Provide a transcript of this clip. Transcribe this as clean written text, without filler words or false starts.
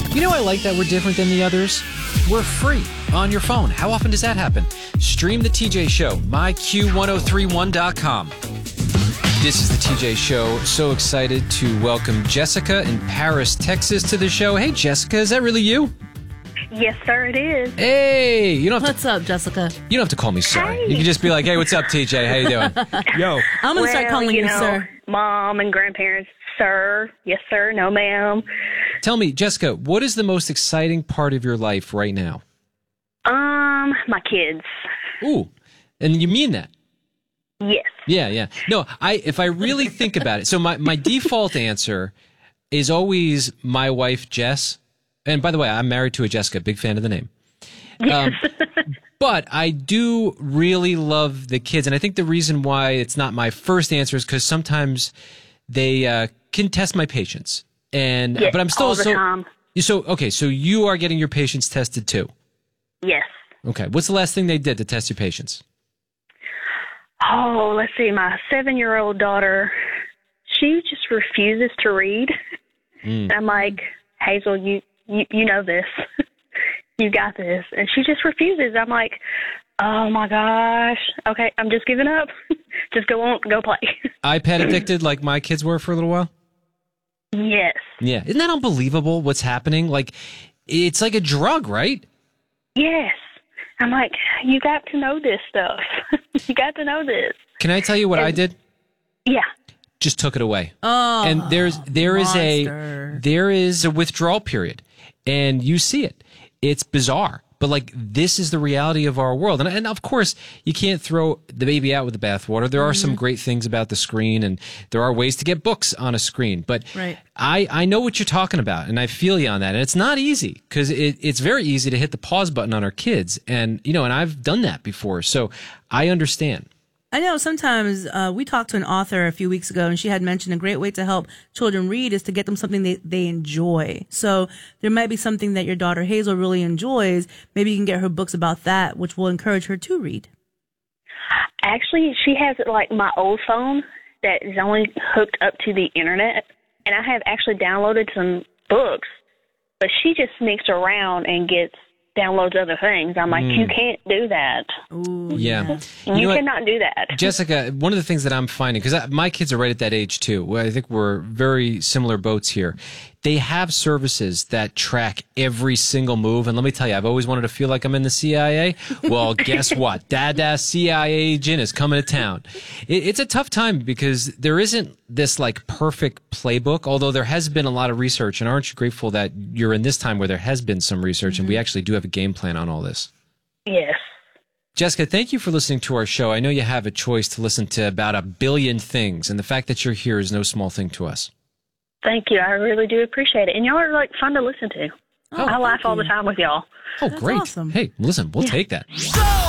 You know, I like that we're different than the others. We're free on your phone. How often does that happen? Stream the TJ Show, myQ1031.com. This is the TJ Show. So excited to welcome Jessica in Paris, Texas to the show. Hey, Jessica, is that really you? Yes, sir, it is. Hey, you don't have What's up, Jessica? You don't have to call me sir. Hey. You can just be like, hey, what's up, TJ? How you doing? Yo. I'm going to start calling you sir. Mom and grandparents, sir. Yes, sir. No, ma'am. Tell me, Jessica, what is the most exciting part of your life right now? My kids. Ooh, and you mean that? Yes. Yeah. No, if I really think about it, so my default answer is always my wife, Jess. And by the way, I'm married to a Jessica, big fan of the name. But I do really love the kids. And I think the reason why it's not my first answer is because sometimes they can test my patience. And Yes, but I'm still all the time. So you are getting your patience tested too. Yes. Okay. What's the last thing they did to test your patience? Oh, let's see. My 7-year-old daughter, she just refuses to read. And I'm like, Hazel, you know this. You got this. And she just refuses. I'm like, oh, my gosh. Okay, I'm just giving up. Just go play. iPad addicted like my kids were for a little while? Yes. Yeah. Isn't that unbelievable what's happening? Like, it's like a drug, right? Yes. I'm like, you got to know this stuff. You got to know this. Can I tell you what I did? Yeah. Just took it away. Oh, And there is a withdrawal period, and you see it. It's bizarre, but like this is the reality of our world. And of course, you can't throw the baby out with the bathwater. There are some great things about the screen, and there are ways to get books on a screen. But Right. I know what you're talking about, and I feel you on that. And it's not easy because it's very easy to hit the pause button on our kids, and and I've done that before, so I understand. I know sometimes we talked to an author a few weeks ago, and she had mentioned a great way to help children read is to get them something they enjoy. So there might be something that your daughter Hazel really enjoys. Maybe you can get her books about that, which will encourage her to read. Actually, she has like my old phone that is only hooked up to the internet, and I have actually downloaded some books, but she just sneaks around and downloads other things. I'm like, you can't do that. Ooh, Yeah. You know what? cannot do that. Jessica, one of the things that I'm finding, because my kids are right at that age too, well, I think we're very similar boats here. They have services that track every single move. And let me tell you, I've always wanted to feel like I'm in the CIA. Well, guess what? Dada's CIA agent is coming to town. It's a tough time because there isn't this like perfect playbook, although there has been a lot of research. And aren't you grateful that you're in this time where there has been some research and we actually do have a game plan on all this? Yes. Jessica, thank you for listening to our show. I know you have a choice to listen to about 1 billion things, and the fact that you're here is no small thing to us. Thank you. I really do appreciate it. And y'all are like fun to listen to. I laugh all the time with y'all. Oh, That's great. awesome. Hey, listen, we'll take that. Go!